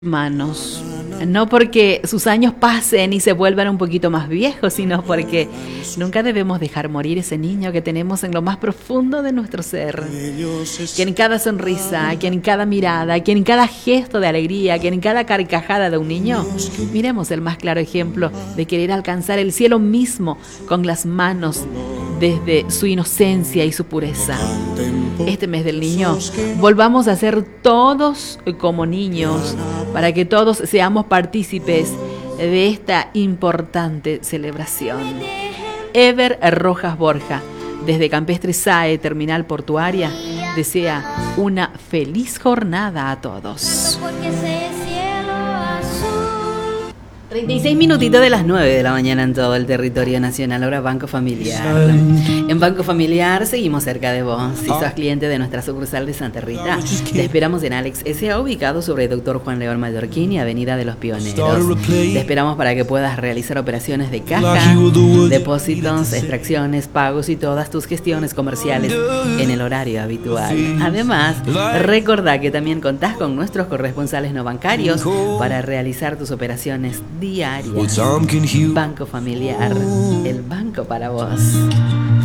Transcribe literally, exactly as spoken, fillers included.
Manos. No porque sus años pasen y se vuelvan un poquito más viejos, sino porque nunca debemos dejar morir ese niño que tenemos en lo más profundo de nuestro ser. Que en cada sonrisa, que en cada mirada, que en cada gesto de alegría, que en cada carcajada de un niño, miremos el más claro ejemplo de querer alcanzar el cielo mismo con las manos desde su inocencia y su pureza. Este mes del niño, volvamos a ser todos como niños para que todos seamos partícipes de esta importante celebración. Ever Rojas Borja, desde Campestre S A E, Terminal Portuaria, desea una feliz jornada a todos. treinta y seis minutitos de las nueve de la mañana en todo el territorio nacional. Ahora Banco Familiar. En Banco Familiar seguimos cerca de vos. Si sos cliente de nuestra sucursal de Santa Rita, te esperamos en Alex S A, ubicado sobre Doctor Juan León Mallorquín y Avenida de los Pioneros. Te esperamos para que puedas realizar operaciones de caja, depósitos, extracciones, pagos y todas tus gestiones comerciales en el horario habitual. Además, recordá que también contás con nuestros corresponsales no bancarios para realizar tus operaciones diarias. Banco Familiar, el banco para vos.